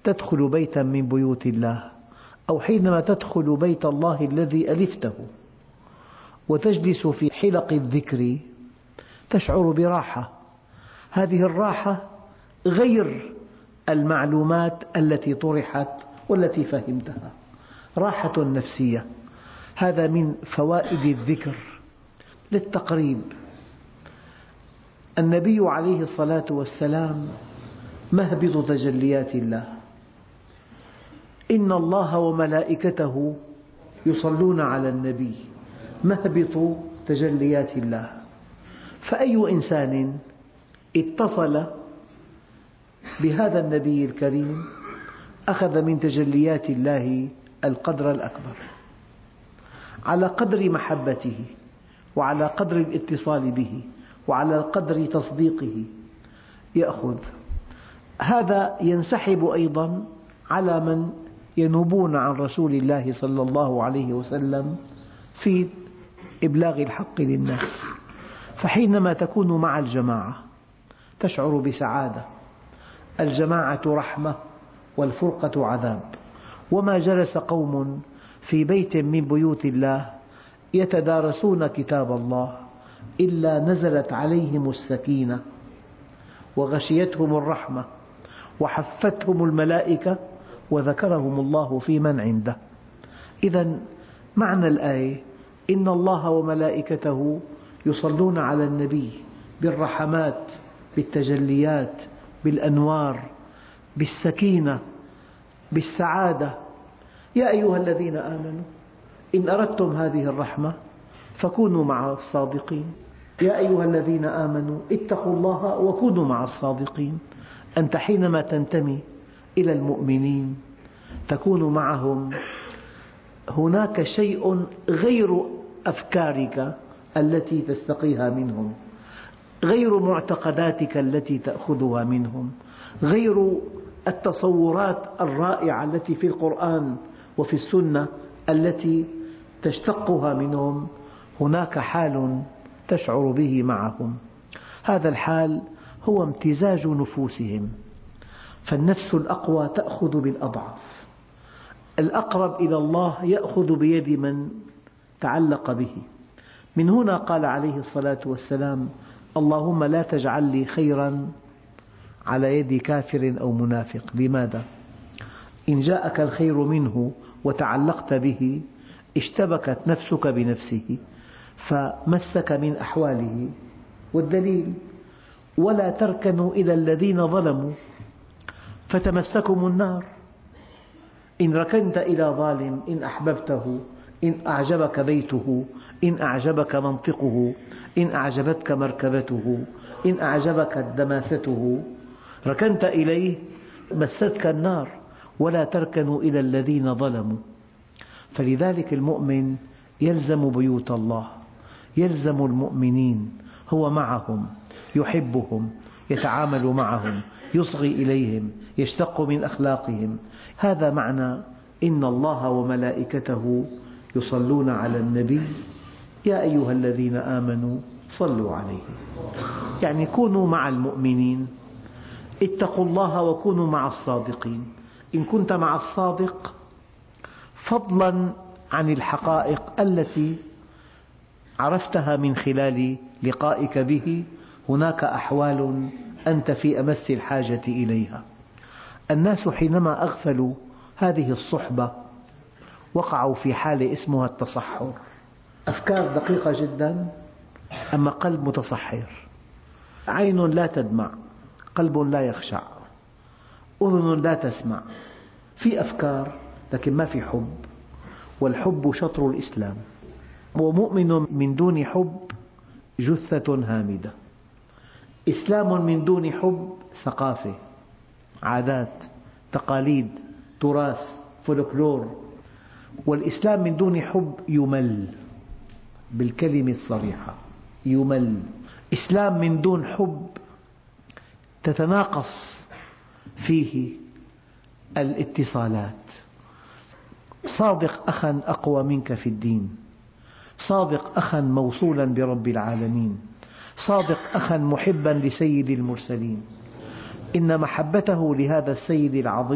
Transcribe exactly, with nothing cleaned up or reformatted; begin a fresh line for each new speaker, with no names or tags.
تدخل بيتا من بيوت الله أو حينما تدخل بيت الله الذي ألفته وتجلس في حلق الذكر تشعر براحة. هذه الراحة غير المعلومات التي طرحت والتي فهمتها، راحة نفسية. هذا من فوائد الذكر. للتقريب، النبي عليه الصلاة والسلام مهبط تجليات الله. إن الله وملائكته يصلون على النبي، مهبط تجليات الله. فأي إنسان اتصل بهذا النبي الكريم أخذ من تجليات الله القدر الأكبر. على قدر محبته وعلى قدر الاتصال به وعلى قدر تصديقه يأخذ. هذا ينسحب أيضا على من ينوبون عن رسول الله صلى الله عليه وسلم في إبلاغ الحق للناس. فحينما تكون مع الجماعة تشعر بسعادة. الجماعة رحمة والفرقة عذاب. وما جلس قوم في بيت من بيوت الله يتدارسون كتاب الله إلا نزلت عليهم السكينة وغشيتهم الرحمة وحفتهم الملائكة وذكرهم الله في من عنده. إذن معنى الآية إن الله وملائكته يصلون على النبي بالرحمات، بالتجليات، بالأنوار، بالسكينة، بالسعادة. يا أيها الذين آمنوا إن أردتم هذه الرحمة فكونوا مع الصادقين. يا أيها الذين آمنوا اتقوا الله وكونوا مع الصادقين. أنت حينما تنتمي إلى المؤمنين تكون معهم. هناك شيء غير أفكارك التي تستقيها منهم، غير معتقداتك التي تأخذها منهم، غير التصورات الرائعة التي في القرآن وفي السنة التي تشتقها منهم. هناك حال تشعر به معهم. هذا الحال هو امتزاج نفوسهم. فالنفس الأقوى تأخذ بالأضعف، الأقرب إلى الله يأخذ بيد من تعلق به. من هنا قال عليه الصلاة والسلام: اللهم لا تجعل لي خيرا على يد كافر أو منافق. لماذا؟ إن جاءك الخير منه وتعلقت به اشتبكت نفسك بنفسه فمسك من أحواله. والدليل: ولا تركنوا إلى الذين ظلموا فتمسكم النار. إن ركنت إلى ظالم إن أحببته، إن أعجبك بيته، إن أعجبك منطقه، إن أعجبتك مركبته، إن أعجبك دماسته، ركنت إليه مستك النار. ولا تركنوا إلى الذين ظلموا. فلذلك المؤمن يلزم بيوت الله، يلزم المؤمنين، هو معهم، يحبهم، يتعامل معهم، يصغي إليهم، يشتق من أخلاقهم. هذا معنى إن الله وملائكته يصلون على النبي يا أيها الذين آمنوا صلوا عليه. يعني كونوا مع المؤمنين، اتقوا الله وكونوا مع الصادقين. إن كنت مع الصادق فضلا عن الحقائق التي عرفتها من خلال لقائك به، هناك أحوال أنت في أمس الحاجة إليها. الناس حينما أغفلوا هذه الصحبة وقعوا في حالة اسمها التصحر. أفكار دقيقة جدا أما قلب متصحر. عين لا تدمع، قلب لا يخشع، أذن لا تسمع. في أفكار لكن ما في حب، والحب شطر الإسلام. ومؤمن من دون حب جثة هامدة. إسلام من دون حب ثقافة، عادات، تقاليد، تراث، فولكلور. والإسلام من دون حب يمل، بالكلمة الصريحة يمل. إسلام من دون حب تتناقص فيه الاتصالات. صادق أخا أقوى منك في الدين، صادق أخا موصولا برب العالمين، صادق أخا محبا لسيد المرسلين. إن محبته لهذا السيد العظيم